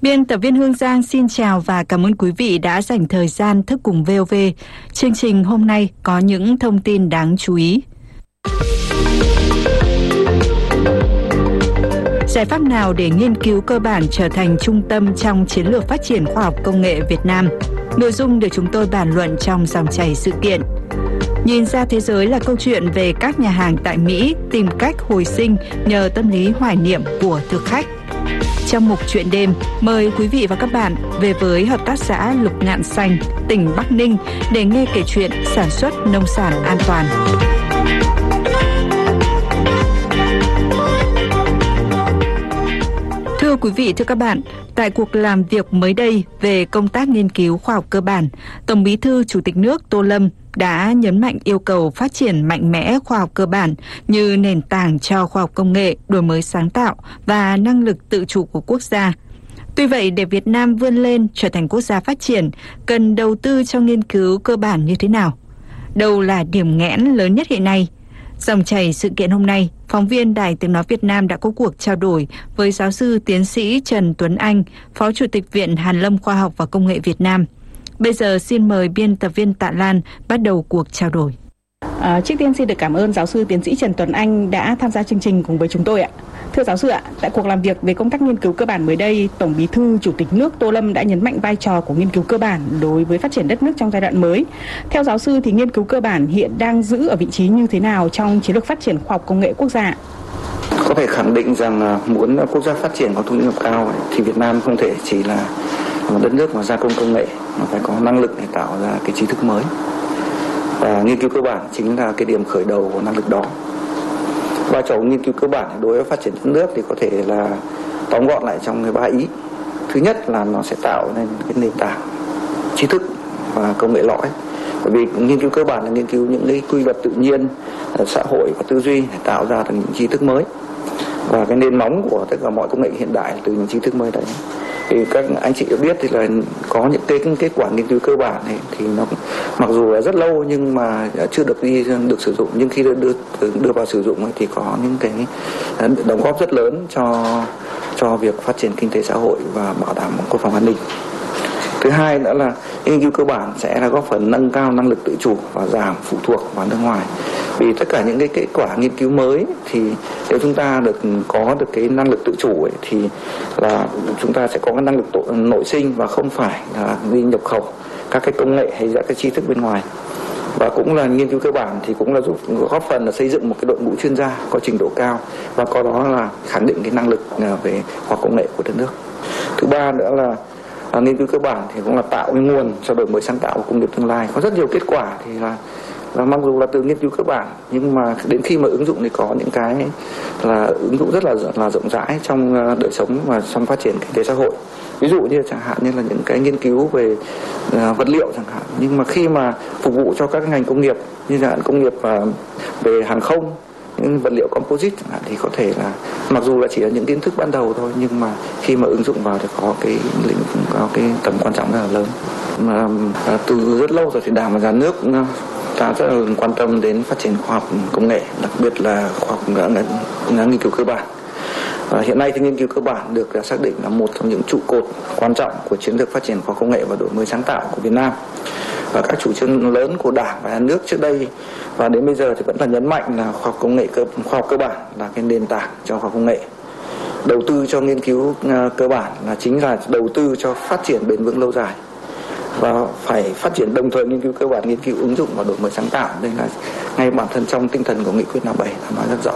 Biên tập viên Hương Giang xin chào và cảm ơn quý vị đã dành thời gian thức cùng VOV. Chương trình hôm nay có những thông tin đáng chú ý. Giải pháp nào để nghiên cứu cơ bản trở thành trung tâm trong chiến lược phát triển khoa học công nghệ Việt Nam? Nội dung được chúng tôi bàn luận trong dòng chảy sự kiện. Nhìn ra thế giới là câu chuyện về các nhà hàng tại Mỹ tìm cách hồi sinh nhờ tâm lý hoài niệm của thực khách. Trong mục Chuyện đêm, mời quý vị và các bạn về với Hợp tác xã Lục Ngạn Xanh, tỉnh Bắc Ninh để nghe kể chuyện sản xuất nông sản an toàn. Thưa quý vị, thưa các bạn, tại cuộc làm việc mới đây về công tác nghiên cứu khoa học cơ bản, Tổng Bí thư Chủ tịch nước Tô Lâm đã nhấn mạnh yêu cầu phát triển mạnh mẽ khoa học cơ bản như nền tảng cho khoa học công nghệ, đổi mới sáng tạo và năng lực tự chủ của quốc gia. Tuy vậy, để Việt Nam vươn lên trở thành quốc gia phát triển, cần đầu tư cho nghiên cứu cơ bản như thế nào? Đâu là điểm nghẽn lớn nhất hiện nay? Dòng chảy sự kiện hôm nay, phóng viên Đài Tiếng Nói Việt Nam đã có cuộc trao đổi với giáo sư tiến sĩ Trần Tuấn Anh, Phó Chủ tịch Viện Hàn lâm Khoa học và Công nghệ Việt Nam. Bây giờ xin mời biên tập viên Tạ Lan bắt đầu cuộc trao đổi. Trước tiên xin được cảm ơn giáo sư tiến sĩ Trần Tuấn Anh đã tham gia chương trình cùng với chúng tôi ạ. Thưa giáo sư ạ, tại cuộc làm việc về công tác nghiên cứu cơ bản mới đây, Tổng Bí thư Chủ tịch nước Tô Lâm đã nhấn mạnh vai trò của nghiên cứu cơ bản đối với phát triển đất nước trong giai đoạn mới. Theo giáo sư thì nghiên cứu cơ bản hiện đang giữ ở vị trí như thế nào trong chiến lược phát triển khoa học công nghệ quốc gia? Có thể khẳng định rằng muốn quốc gia phát triển có thu nhập cao thì Việt Nam không thể chỉ là một đất nước mà gia công công nghệ, mà phải có năng lực để tạo ra cái trí thức mới. Và nghiên cứu cơ bản chính là cái điểm khởi đầu của năng lực đó. Vai trò nghiên cứu cơ bản đối với phát triển đất nước thì có thể là tóm gọn lại trong 3 ý. Thứ nhất là nó sẽ tạo nên cái nền tảng trí thức và công nghệ lõi. Bởi vì nghiên cứu cơ bản là nghiên cứu những cái quy luật tự nhiên, xã hội và tư duy để tạo ra được những trí thức mới. Và cái nền móng của tất cả mọi công nghệ hiện đại là từ những trí thức mới đấy. Thì các anh chị đã biết thì là có những cái kết quả nghiên cứu cơ bản này thì nó mặc dù là rất lâu nhưng mà chưa được sử dụng, nhưng khi đưa vào sử dụng thì có những cái đóng góp rất lớn cho việc phát triển kinh tế xã hội và bảo đảm quốc phòng an ninh. Thứ hai nữa là nghiên cứu cơ bản sẽ là góp phần nâng cao năng lực tự chủ và giảm phụ thuộc vào nước ngoài. Vì tất cả những cái kết quả nghiên cứu mới thì nếu chúng ta có được cái năng lực tự chủ thì là chúng ta sẽ có cái năng lực nội sinh và không phải là đi nhập khẩu các cái công nghệ hay các cái tri thức bên ngoài. Và cũng là nghiên cứu cơ bản thì cũng là giúp góp phần là xây dựng một cái đội ngũ chuyên gia có trình độ cao và có đó là khẳng định cái năng lực về khoa học công nghệ của đất nước. Thứ ba nữa là nghiên cứu cơ bản thì cũng là tạo cái nguồn cho đổi mới sáng tạo của công nghiệp tương lai. Có rất nhiều kết quả thì là mặc dù là từ nghiên cứu cơ bản nhưng mà đến khi mà ứng dụng thì có những cái là ứng dụng rất là rộng rãi trong đời sống và trong phát triển kinh tế xã hội. Ví dụ như chẳng hạn như là những cái nghiên cứu về vật liệu chẳng hạn, nhưng mà khi mà phục vụ cho các ngành công nghiệp như là công nghiệp về hàng không, những vật liệu composite chẳng hạn thì có thể là mặc dù là chỉ là những kiến thức ban đầu thôi nhưng mà khi mà ứng dụng vào thì có cái tầm quan trọng rất là lớn. Mà từ rất lâu rồi thì Đảng và Nhà nước ta rất là quan tâm đến phát triển khoa học công nghệ, đặc biệt là khoa học nghiên cứu cơ bản. Và hiện nay thì nghiên cứu cơ bản được xác định là một trong những trụ cột quan trọng của chiến lược phát triển khoa học công nghệ và đổi mới sáng tạo của Việt Nam. Và các chủ trương lớn của Đảng và Nhà nước trước đây và đến bây giờ thì vẫn là nhấn mạnh là khoa học cơ bản là cái nền tảng cho khoa học công nghệ. Đầu tư cho nghiên cứu cơ bản là chính là đầu tư cho phát triển bền vững lâu dài. Và phải phát triển đồng thời nghiên cứu cơ bản, nghiên cứu ứng dụng và đổi mới sáng tạo. Đây là ngay bản thân trong tinh thần của nghị quyết 57 đã nói rất rõ.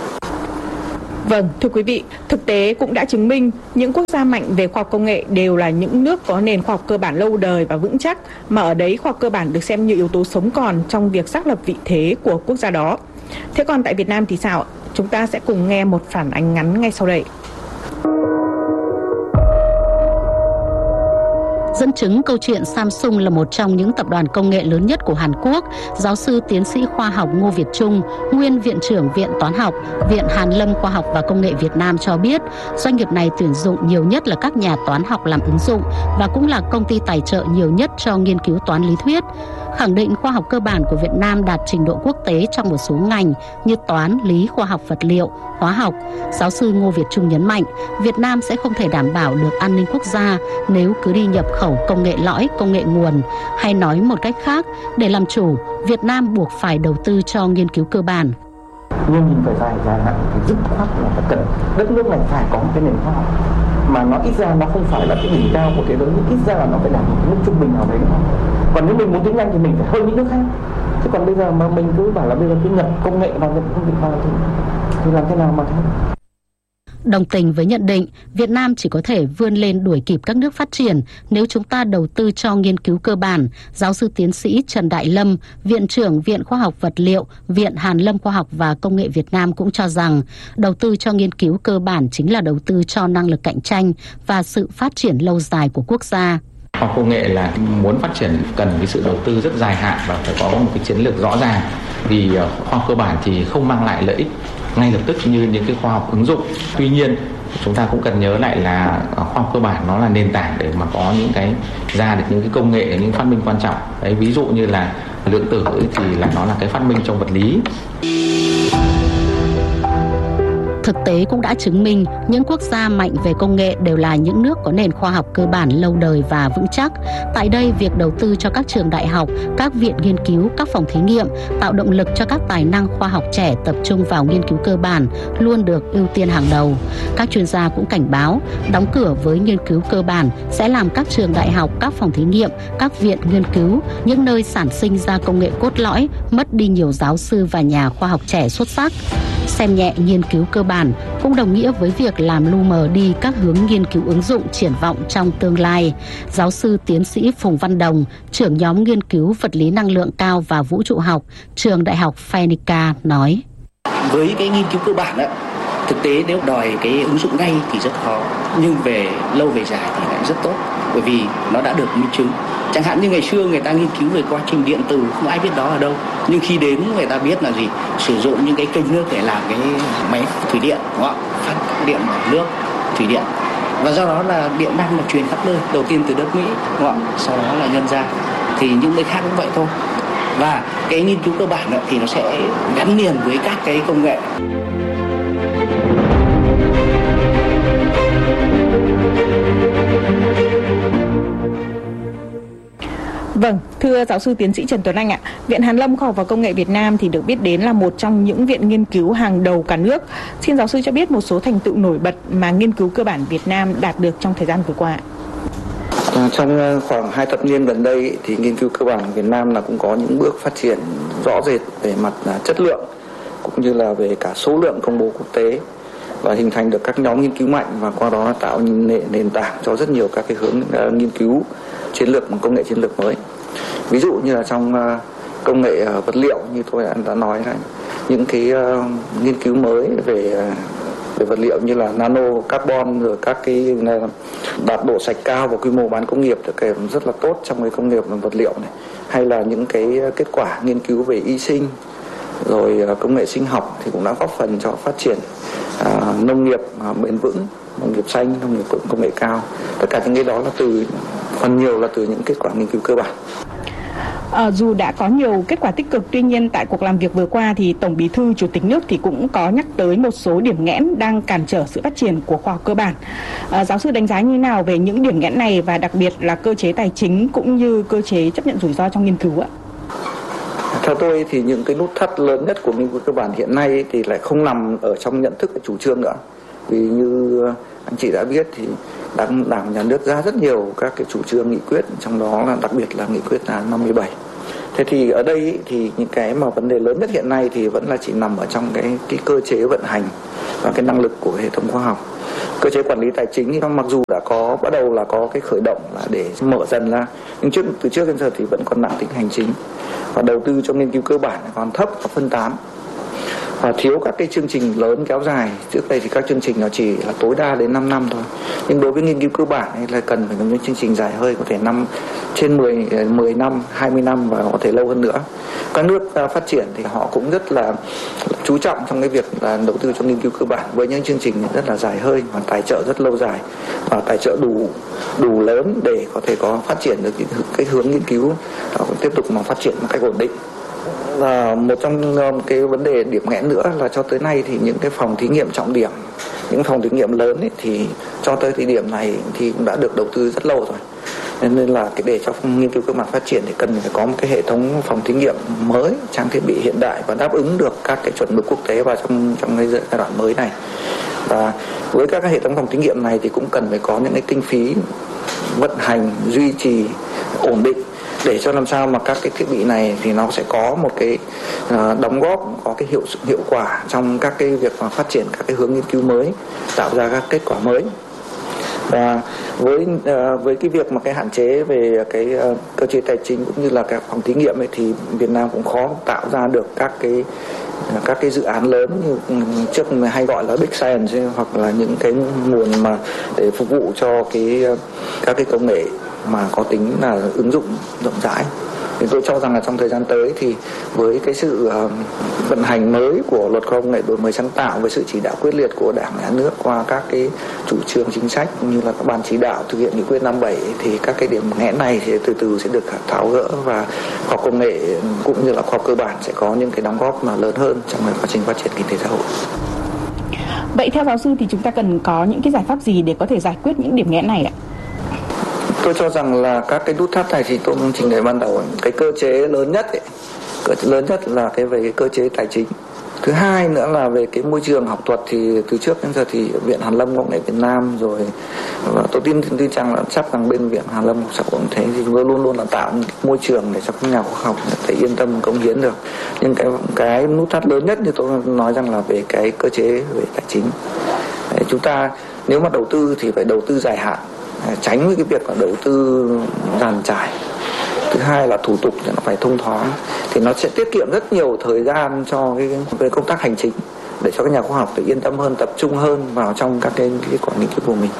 Vâng, thưa quý vị, thực tế cũng đã chứng minh những quốc gia mạnh về khoa học công nghệ đều là những nước có nền khoa học cơ bản lâu đời và vững chắc, mà ở đấy khoa học cơ bản được xem như yếu tố sống còn trong việc xác lập vị thế của quốc gia đó. Thế còn tại Việt Nam thì sao? Chúng ta sẽ cùng nghe một phản ánh ngắn ngay sau đây. Dẫn chứng câu chuyện Samsung là một trong những tập đoàn công nghệ lớn nhất của Hàn Quốc, giáo sư tiến sĩ khoa học Ngô Việt Trung, nguyên Viện trưởng Viện Toán học, Viện Hàn Lâm Khoa học và Công nghệ Việt Nam cho biết, doanh nghiệp này tuyển dụng nhiều nhất là các nhà toán học làm ứng dụng và cũng là công ty tài trợ nhiều nhất cho nghiên cứu toán lý thuyết. Khẳng định khoa học cơ bản của Việt Nam đạt trình độ quốc tế trong một số ngành như toán, lý, khoa học vật liệu, hóa học. Giáo sư Ngô Việt Trung nhấn mạnh, Việt Nam sẽ không thể đảm bảo được an ninh quốc gia nếu cứ đi nhập khẩu công nghệ lõi, công nghệ nguồn. Hay nói một cách khác, để làm chủ, Việt Nam buộc phải đầu tư cho nghiên cứu cơ bản. Nhưng nhìn phải dài hạn thì dứt khoát là phải cần đất nước này phải có một cái nền khoa học mà nó ít ra nó không phải là cái đỉnh cao của thế giới, nhưng ít ra là nó phải đạt một cái mức trung bình nào đấy nữa. Còn nếu mình muốn tiến nhanh thì mình phải hơn những nước khác. Chứ còn bây giờ mà mình cứ bảo là bây giờ cứ nhập công nghệ vào, nhập công nghệ vào thì làm thế nào mà theo? Đồng tình với nhận định, Việt Nam chỉ có thể vươn lên đuổi kịp các nước phát triển nếu chúng ta đầu tư cho nghiên cứu cơ bản. Giáo sư tiến sĩ Trần Đại Lâm, Viện trưởng Viện Khoa học Vật liệu, Viện Hàn Lâm Khoa học và Công nghệ Việt Nam cũng cho rằng đầu tư cho nghiên cứu cơ bản chính là đầu tư cho năng lực cạnh tranh và sự phát triển lâu dài của quốc gia. Khoa học công nghệ là muốn phát triển cần cái sự đầu tư rất dài hạn và phải có một cái chiến lược rõ ràng, vì khoa học cơ bản thì không mang lại lợi ích ngay lập tức như những cái khoa học ứng dụng. Tuy nhiên chúng ta cũng cần nhớ lại là khoa học cơ bản nó là nền tảng để mà có những cái ra được những cái công nghệ, những phát minh quan trọng. Đấy, ví dụ như là lượng tử thì là nó là cái phát minh trong vật lý. Thực tế cũng đã chứng minh những quốc gia mạnh về công nghệ đều là những nước có nền khoa học cơ bản lâu đời và vững chắc. Tại đây, việc đầu tư cho các trường đại học, các viện nghiên cứu, các phòng thí nghiệm, tạo động lực cho các tài năng khoa học trẻ tập trung vào nghiên cứu cơ bản luôn được ưu tiên hàng đầu. Các chuyên gia cũng cảnh báo, đóng cửa với nghiên cứu cơ bản sẽ làm các trường đại học, các phòng thí nghiệm, các viện nghiên cứu, những nơi sản sinh ra công nghệ cốt lõi, mất đi nhiều giáo sư và nhà khoa học trẻ xuất sắc. Xem nhẹ nghiên cứu cơ bản cũng đồng nghĩa với việc làm lu mờ đi các hướng nghiên cứu ứng dụng triển vọng trong tương lai. Giáo sư tiến sĩ Phùng Văn Đồng, trưởng nhóm nghiên cứu vật lý năng lượng cao và vũ trụ học, trường Đại học Phenica nói: Với cái nghiên cứu cơ bản á, thực tế nếu đòi cái ứng dụng ngay thì rất khó, nhưng về lâu về dài thì lại rất tốt, bởi vì nó đã được minh chứng. Chẳng hạn như ngày xưa người ta nghiên cứu về quá trình điện tử, không ai biết đó ở đâu, nhưng khi đến người ta biết là gì, sử dụng những cái kênh nước để làm cái máy thủy điện, đúng không? Phát điện bằng nước thủy điện, và do đó là điện năng được truyền khắp nơi, đầu tiên từ đất Mỹ, đúng không? Sau đó là nhân ra, thì những nơi khác cũng vậy thôi. Và cái nghiên cứu cơ bản thì nó sẽ gắn liền với các cái công nghệ. Vâng, thưa giáo sư tiến sĩ Trần Tuấn Anh ạ, Viện Hàn Lâm Khoa học và Công nghệ Việt Nam thì được biết đến là một trong những viện nghiên cứu hàng đầu cả nước. Xin giáo sư cho biết một số thành tựu nổi bật mà nghiên cứu cơ bản Việt Nam đạt được trong thời gian vừa qua. Trong khoảng 2 thập niên gần đây thì nghiên cứu cơ bản của Việt Nam là cũng có những bước phát triển rõ rệt về mặt chất lượng cũng như là về cả số lượng công bố quốc tế, và hình thành được các nhóm nghiên cứu mạnh, và qua đó tạo nền tảng cho rất nhiều các cái hướng nghiên cứu chiến lược, công nghệ chiến lược mới. Ví dụ như là trong công nghệ vật liệu, như tôi đã nói là những cái nghiên cứu mới về vật liệu như là nano carbon, rồi các cái đạt độ sạch cao và quy mô bán công nghiệp được kèm rất là tốt trong cái công nghiệp vật liệu này, hay là những cái kết quả nghiên cứu về y sinh rồi công nghệ sinh học thì cũng đã góp phần cho phát triển nông nghiệp bền vững, nông nghiệp xanh, nông nghiệp công nghệ cao. Tất cả những cái đó là phần nhiều là từ những kết quả nghiên cứu cơ bản. Dù đã có nhiều kết quả tích cực, tuy nhiên tại cuộc làm việc vừa qua thì Tổng Bí thư Chủ tịch nước thì cũng có nhắc tới một số điểm nghẽn đang cản trở sự phát triển của khoa học cơ bản. Giáo sư đánh giá như thế nào về những điểm nghẽn này, và đặc biệt là cơ chế tài chính cũng như cơ chế chấp nhận rủi ro trong nghiên cứu ạ? Theo tôi thì những cái nút thắt lớn nhất của nghiên cứu cơ bản hiện nay thì lại không nằm ở trong nhận thức và chủ trương nữa. Vì như anh chị đã biết thì Đảng Nhà nước ra rất nhiều các cái chủ trương nghị quyết, trong đó là đặc biệt là nghị quyết là 57. Thế thì ở đây thì những cái mà vấn đề lớn nhất hiện nay thì vẫn là chỉ nằm ở trong cái cơ chế vận hành và cái năng lực của hệ thống khoa học. Cơ chế quản lý tài chính thì mặc dù đã bắt đầu là có cái khởi động là để mở dần ra, nhưng từ trước đến giờ thì vẫn còn nặng tính hành chính, và đầu tư cho nghiên cứu cơ bản còn thấp và phân tán, và thiếu các cái chương trình lớn kéo dài. Trước đây thì các chương trình nó chỉ là tối đa đến 5 năm thôi, Nhưng đối với nghiên cứu cơ bản thì là cần phải có những chương trình dài hơi, có thể trên 10 năm, 20 năm và có thể lâu hơn nữa. Các nước phát triển thì họ cũng rất là chú trọng trong cái việc là đầu tư cho nghiên cứu cơ bản với những chương trình rất là dài hơi và tài trợ rất lâu dài và tài trợ đủ lớn để có thể có phát triển được cái hướng nghiên cứu tiếp tục mà phát triển một cách ổn định. Và một trong cái vấn đề điểm nghẽn nữa là cho tới nay thì những cái phòng thí nghiệm trọng điểm, những phòng thí nghiệm lớn ấy, thì cho tới thời điểm này thì cũng đã được đầu tư rất lâu rồi. Nên là cái để cho nghiên cứu cơ bản phát triển thì cần phải có một cái hệ thống phòng thí nghiệm mới, trang thiết bị hiện đại và đáp ứng được các cái chuẩn mực quốc tế vào trong cái giai đoạn mới này. Và với các cái hệ thống phòng thí nghiệm này thì cũng cần phải có những cái kinh phí vận hành, duy trì ổn định để cho làm sao mà các cái thiết bị này thì nó sẽ có một cái đóng góp, có cái hiệu quả trong các cái việc mà phát triển các cái hướng nghiên cứu mới, tạo ra các kết quả mới. Và với cái việc mà cái hạn chế về cái cơ chế tài chính cũng như là các phòng thí nghiệm ấy, thì Việt Nam cũng khó tạo ra được các cái dự án lớn như trước mình hay gọi là big science, hoặc là những cái nguồn mà để phục vụ cho các cái công nghệ mà có tính là ứng dụng rộng rãi. Thì tôi cho rằng là trong thời gian tới thì với cái sự vận hành mới của luật công nghệ đổi mới sáng tạo, với sự chỉ đạo quyết liệt của Đảng, Nhà nước qua các cái chủ trương chính sách như là các ban chỉ đạo thực hiện nghị quyết 57 thì các cái điểm nghẽn này thì từ từ sẽ được tháo gỡ và khoa học công nghệ cũng như là khoa học cơ bản sẽ có những cái đóng góp mà lớn hơn trong quá trình phát triển kinh tế xã hội. Vậy theo giáo sư thì chúng ta cần có những cái giải pháp gì để có thể giải quyết những điểm nghẽn này ạ? Tôi cho rằng là các cái nút thắt này thì tôi trình bày ban đầu, cái cơ chế lớn nhất là về cái cơ chế tài chính. Thứ hai nữa là về cái môi trường học thuật, thì từ trước đến giờ thì Viện Hàn Lâm Công nghệ Việt Nam rồi, và tôi tin rằng là chắc rằng bên Viện Hàn Lâm cũng thế, thì chúng tôi luôn luôn là tạo những cái môi trường để cho các nhà khoa học thể yên tâm cống hiến được. Nhưng cái nút thắt lớn nhất như tôi nói rằng là về cái cơ chế về tài chính. Đấy, chúng ta nếu mà đầu tư thì phải đầu tư dài hạn, tránh với cái việc là đầu tư dàn trải. Thứ hai là thủ tục thì nó phải thông thoáng, thì nó sẽ tiết kiệm rất nhiều thời gian cho cái công tác hành chính để cho các nhà khoa học phải yên tâm hơn, tập trung hơn vào trong các cái quả nghiên cứu của mình.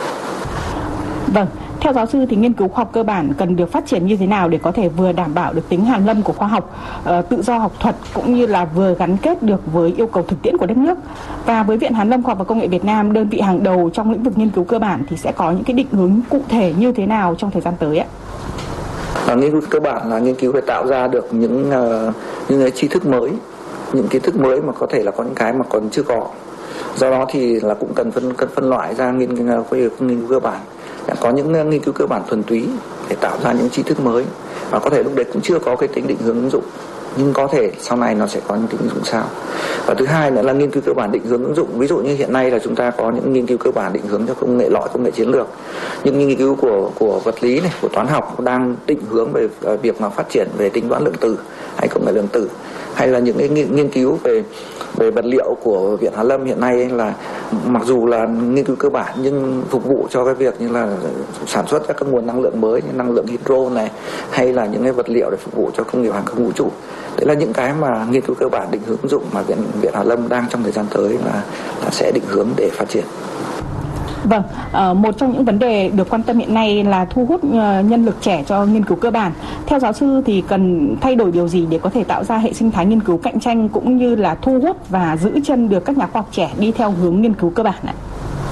Vâng, theo giáo sư thì nghiên cứu khoa học cơ bản cần được phát triển như thế nào để có thể vừa đảm bảo được tính hàn lâm của khoa học, tự do học thuật cũng như là vừa gắn kết được với yêu cầu thực tiễn của đất nước? Và với Viện Hàn Lâm Khoa học và Công nghệ Việt Nam, đơn vị hàng đầu trong lĩnh vực nghiên cứu cơ bản, thì sẽ có những cái định hướng cụ thể như thế nào trong thời gian tới ạ? Nghiên cứu cơ bản là nghiên cứu phải tạo ra được những cái tri thức mới, những kiến thức mới mà có thể là có những cái mà còn chưa có. Do đó thì là cũng cần phân loại ra nghiên cứu cơ bản. Có những nghiên cứu cơ bản thuần túy để tạo ra những tri thức mới, và có thể lúc đấy cũng chưa có cái tính định hướng ứng dụng, nhưng có thể sau này nó sẽ có những tính ứng dụng sao. Và thứ hai nữa là nghiên cứu cơ bản định hướng ứng dụng. Ví dụ như hiện nay là chúng ta có những nghiên cứu cơ bản định hướng cho công nghệ lõi, công nghệ chiến lược. Những nghiên cứu của vật lý này, của toán học đang định hướng về việc mà phát triển về tính toán lượng tử hay công nghệ lượng tử, hay là những cái nghiên cứu về vật liệu của Viện Hàn Lâm hiện nay là mặc dù là nghiên cứu cơ bản nhưng phục vụ cho cái việc như là sản xuất các nguồn năng lượng mới như năng lượng hydro này, hay là những cái vật liệu để phục vụ cho công nghiệp hàng không vũ trụ. Đấy là những cái mà nghiên cứu cơ bản định hướng ứng dụng mà Viện Hàn Lâm đang trong thời gian tới là sẽ định hướng để phát triển. Vâng, một trong những vấn đề được quan tâm hiện nay là thu hút nhân lực trẻ cho nghiên cứu cơ bản. Theo giáo sư thì cần thay đổi điều gì để có thể tạo ra hệ sinh thái nghiên cứu cạnh tranh cũng như là thu hút và giữ chân được các nhà khoa học trẻ đi theo hướng nghiên cứu cơ bản ạ?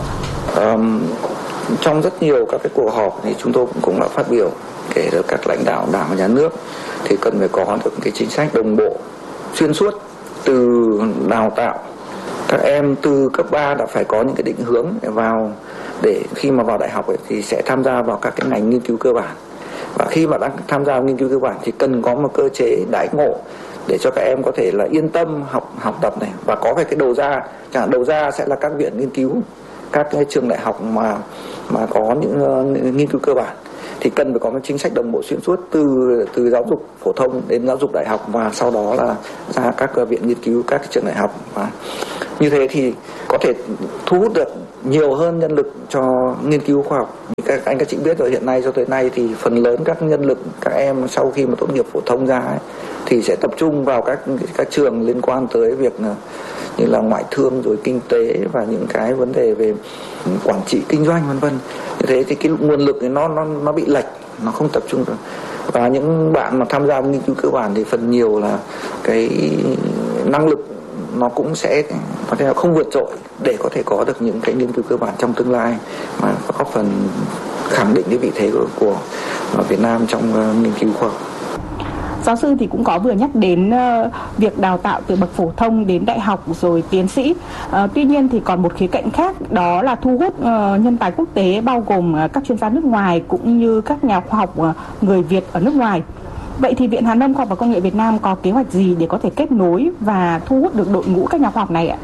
Trong rất nhiều các cái cuộc họp thì chúng tôi cũng đã phát biểu kể được các lãnh đạo Đảng và Nhà nước thì cần phải có được cái chính sách đồng bộ xuyên suốt từ đào tạo các em từ cấp 3 đã phải có những cái định hướng để khi mà vào đại học ấy, thì sẽ tham gia vào các cái ngành nghiên cứu cơ bản. Và khi mà đang tham gia nghiên cứu cơ bản thì cần có một cơ chế đãi ngộ để cho các em có thể là yên tâm học tập này, và có về cái đầu ra, chẳng hạn đầu ra sẽ là các viện nghiên cứu, các cái trường đại học mà có những nghiên cứu cơ bản, thì cần phải có một chính sách đồng bộ xuyên suốt từ giáo dục phổ thông đến giáo dục đại học, và sau đó là ra các viện nghiên cứu, các trường đại học. Và Như thế thì có thể thu hút được nhiều hơn nhân lực cho nghiên cứu khoa học. Các chị biết rồi, hiện nay cho tới nay thì phần lớn các nhân lực, các em sau khi mà tốt nghiệp phổ thông ra ấy, thì sẽ tập trung vào các trường liên quan tới việc như là ngoại thương rồi kinh tế và những cái vấn đề về quản trị kinh doanh vân vân. Như thế thì cái nguồn lực thì nó bị lệch, nó không tập trung được. Và những bạn mà tham gia nghiên cứu cơ bản thì phần nhiều là cái năng lực nó cũng sẽ có thể không vượt trội để có thể có được những cái nghiên cứu cơ bản trong tương lai mà góp phần khẳng định cái vị thế của Việt Nam trong nghiên cứu khoa học. Giáo sư thì cũng có vừa nhắc đến việc đào tạo từ bậc phổ thông đến đại học rồi tiến sĩ. Tuy nhiên thì còn một khía cạnh khác, đó là thu hút nhân tài quốc tế, bao gồm các chuyên gia nước ngoài cũng như các nhà khoa học người Việt ở nước ngoài. Vậy thì Viện Hàn lâm Khoa học và Công nghệ Việt Nam có kế hoạch gì để có thể kết nối và thu hút được đội ngũ các nhà khoa học này ạ?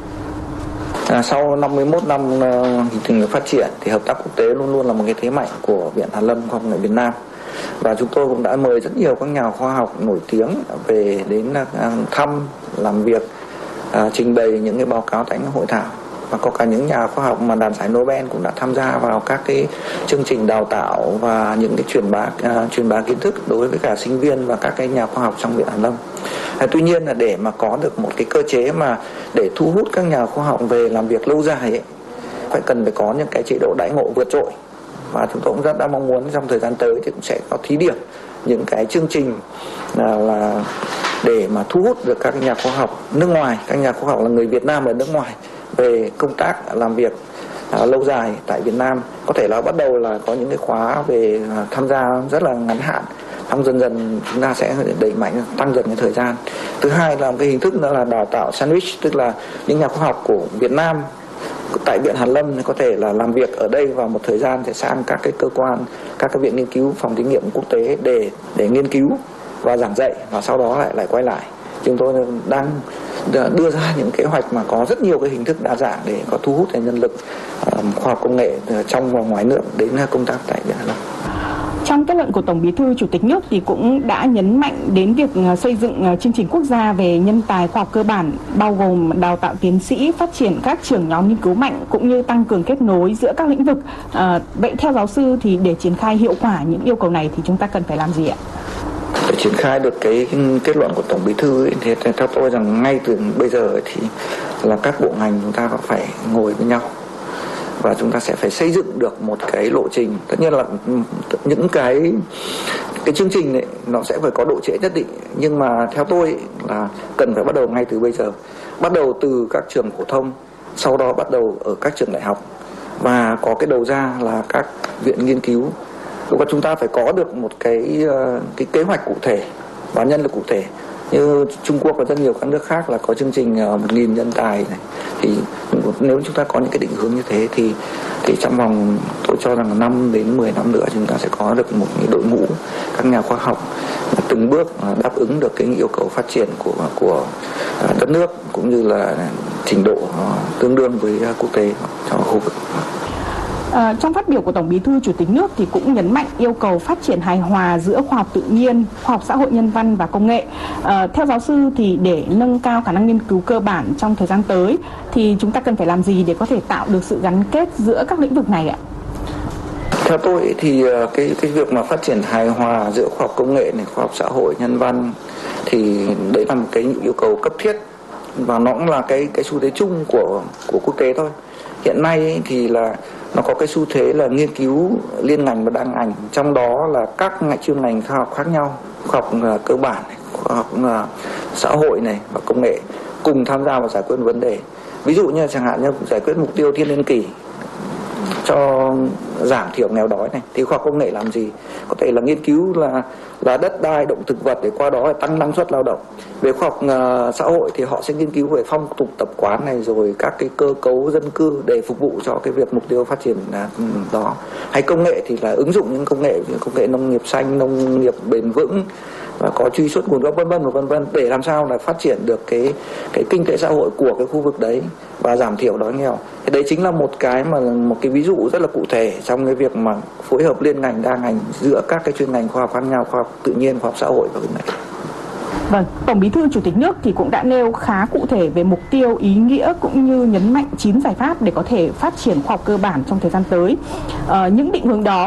Sau 51 năm hình thành và phát triển thì hợp tác quốc tế luôn luôn là một cái thế mạnh của Viện Hàn lâm Khoa học và Công nghệ Việt Nam. Và chúng tôi cũng đã mời rất nhiều các nhà khoa học nổi tiếng về đến thăm, làm việc, trình bày những cái báo cáo tại những hội thảo. Và có cả những nhà khoa học mà đạt giải Nobel cũng đã tham gia vào các cái chương trình đào tạo và những cái truyền bá kiến thức đối với cả sinh viên và các cái nhà khoa học trong Viện Hàn lâm. Tuy nhiên là để mà có được một cái cơ chế mà để thu hút các nhà khoa học về làm việc lâu dài ấy, phải có những cái chế độ đãi ngộ vượt trội. Và chúng tôi cũng rất đã mong muốn trong thời gian tới thì cũng sẽ có thí điểm những cái chương trình là để mà thu hút được các nhà khoa học nước ngoài, các nhà khoa học là người Việt Nam ở nước ngoài về công tác làm việc lâu dài tại Việt Nam. Có thể là bắt đầu là có những cái khóa về tham gia rất là ngắn hạn, xong dần dần chúng ta sẽ đẩy mạnh tăng dần cái thời gian. Thứ hai là một cái hình thức nữa là đào tạo sandwich, tức là những nhà khoa học của Việt Nam tại Viện Hàn lâm có thể là làm việc ở đây và một thời gian sẽ sang các cái cơ quan, các cái viện nghiên cứu, phòng thí nghiệm quốc tế để nghiên cứu và giảng dạy, và sau đó lại quay lại. Chúng tôi đang đưa ra những kế hoạch mà có rất nhiều cái hình thức đa dạng để có thu hút nhân lực khoa học công nghệ trong và ngoài nước đến công tác tại Viện Hàn lâm. Trong kết luận của Tổng Bí thư Chủ tịch nước thì cũng đã nhấn mạnh đến việc xây dựng chương trình quốc gia về nhân tài khoa học cơ bản, bao gồm đào tạo tiến sĩ, phát triển các trưởng nhóm nghiên cứu mạnh cũng như tăng cường kết nối giữa các lĩnh vực. Vậy theo giáo sư thì để triển khai hiệu quả những yêu cầu này thì chúng ta cần phải làm gì ạ? Để triển khai được cái kết luận của Tổng Bí thư ấy, thì theo tôi rằng ngay từ bây giờ thì là các bộ ngành chúng ta phải ngồi với nhau và chúng ta sẽ phải xây dựng được một cái lộ trình. Tất nhiên là những cái chương trình này nó sẽ phải có độ trễ nhất định, nhưng mà theo tôi là cần phải bắt đầu ngay từ bây giờ, bắt đầu từ các trường phổ thông, sau đó bắt đầu ở các trường đại học và có cái đầu ra là các viện nghiên cứu. Lúc đó chúng ta phải có được một cái kế hoạch cụ thể và nhân lực cụ thể. Như Trung Quốc và rất nhiều các nước khác là có chương trình 1.000 nhân tài này, thì nếu chúng ta có những cái định hướng như thế thì trong vòng tôi cho rằng 5 đến 10 năm nữa chúng ta sẽ có được một đội ngũ các nhà khoa học từng bước đáp ứng được cái yêu cầu phát triển của đất nước cũng như là trình độ tương đương với quốc tế trong khu vực. Trong phát biểu của Tổng Bí thư Chủ tịch nước thì cũng nhấn mạnh yêu cầu phát triển hài hòa giữa khoa học tự nhiên, khoa học xã hội nhân văn và công nghệ. Theo giáo sư thì để nâng cao khả năng nghiên cứu cơ bản trong thời gian tới thì chúng ta cần phải làm gì để có thể tạo được sự gắn kết giữa các lĩnh vực này ạ? Theo tôi thì cái việc mà phát triển hài hòa giữa khoa học công nghệ này, khoa học xã hội nhân văn thì đấy là một cái yêu cầu cấp thiết và nó cũng là cái xu thế chung của quốc tế thôi. Hiện nay thì là nó có cái xu thế là nghiên cứu liên ngành và đa ngành, trong đó là các chuyên ngành khoa học khác nhau, khoa học cơ bản, khoa học xã hội này và công nghệ cùng tham gia vào giải quyết vấn đề. Ví dụ như chẳng hạn như giải quyết mục tiêu thiên niên kỷ cho giảm thiểu nghèo đói này thì khoa học công nghệ làm gì? Có thể là nghiên cứu là đất đai, động thực vật để qua đó tăng năng suất lao động. Về khoa học xã hội thì họ sẽ nghiên cứu về phong tục tập quán này, rồi các cái cơ cấu dân cư để phục vụ cho cái việc mục tiêu phát triển đó. Hay công nghệ thì là ứng dụng những công nghệ nông nghiệp xanh, nông nghiệp bền vững và có truy xuất nguồn gốc vân vân để làm sao là phát triển được cái kinh tế xã hội của cái khu vực đấy và giảm thiểu đói nghèo. Thì đấy chính là một cái ví dụ rất là cụ thể trong cái việc mà phối hợp liên ngành đa ngành giữa các cái chuyên ngành khoa học khác nhau, khoa học tự nhiên, khoa học xã hội và công nghệ. Vâng, Tổng Bí thư Chủ tịch nước thì cũng đã nêu khá cụ thể về mục tiêu, ý nghĩa cũng như nhấn mạnh 9 giải pháp để có thể phát triển khoa học cơ bản trong thời gian tới. Những định hướng đó